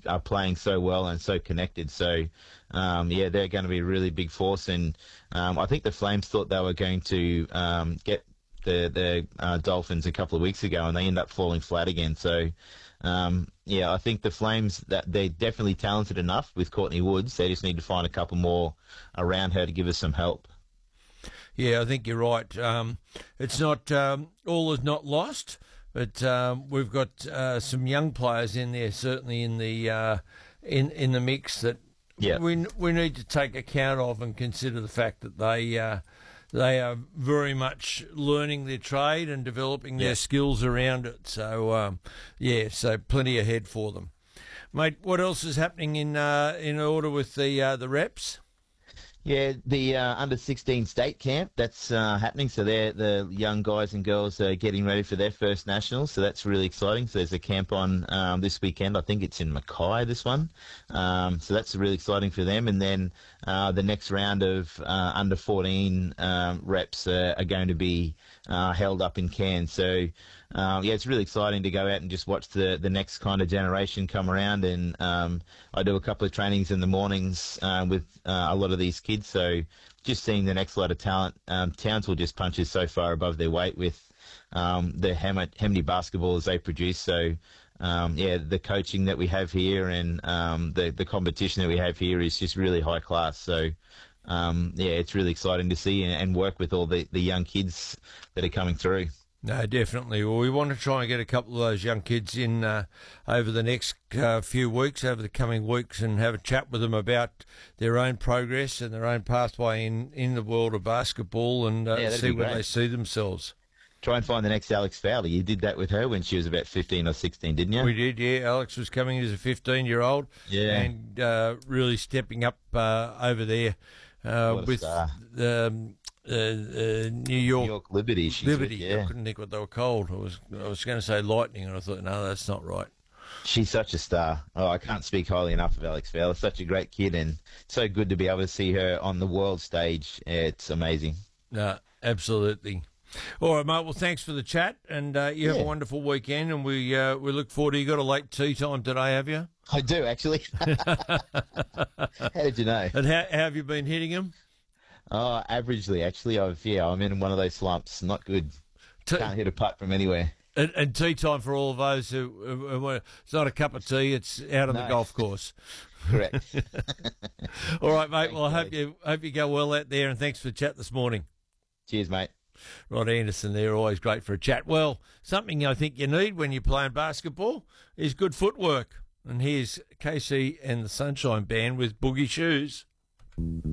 are playing so well and so connected. So, yeah, they're going to be a really big force. And I think the Flames thought they were going to get the Dolphins a couple of weeks ago, and they end up falling flat again. So, yeah, I think the Flames, that they're definitely talented enough with Courtney Woods. They just need to find a couple more around her to give us some help. Yeah, I think you're right. It's not all is not lost, but we've got some young players in there, certainly in the mix that we need to take account of and consider the fact that they are very much learning their trade and developing their skills around it. So so plenty ahead for them, mate. What else is happening in order with the reps? Yeah, the under-16 state camp, that's happening. So the young guys and girls are getting ready for their first nationals. So that's really exciting. So there's a camp on this weekend. I think it's in Mackay, this one. So that's really exciting for them. And then the next round of under-14 reps are going to be held up in Cairns. So, it's really exciting to go out and just watch the next kind of generation come around. And I do a couple of trainings in the mornings with a lot of these kids. So just seeing the next lot of talent. Townsville just punches so far above their weight with the how many basketballers they produce. So, the coaching that we have here and the competition that we have here is just really high class. So, it's really exciting to see and work with all the young kids that are coming through. No, definitely. Well, we want to try and get a couple of those young kids in over the next few weeks, over the coming weeks, and have a chat with them about their own progress and their own pathway in the world of basketball and see where they see themselves. Try and find the next Alex Fowler. You did that with her when she was about 15 or 16, didn't you? We did, yeah. Alex was coming as a 15-year-old and really stepping up over there with New York Liberty. Liberty. I couldn't think what they were called. I was going to say Lightning, and I thought, no, that's not right. She's such a star. Oh, I can't speak highly enough of Alex Fowler. Such a great kid, and so good to be able to see her on the world stage. It's amazing. No, absolutely. All right, mate. Well, thanks for the chat, and you have a wonderful weekend, and we look forward to. You got a late tea time today, have you? I do, actually. How did you know? And how have you been hitting them? Oh, averagely, actually. I'm in one of those slumps. Not good. Can't hit a putt from anywhere. And tea time for all of those who it's not a cup of tea, it's out on the golf course. Correct. All right, mate. Well, I hope you go well out there, and thanks for the chat this morning. Cheers, mate. Rod Anderson there, always great for a chat. Well, something I think you need when you're playing basketball is good footwork. And here's KC and the Sunshine Band with Boogie Shoes.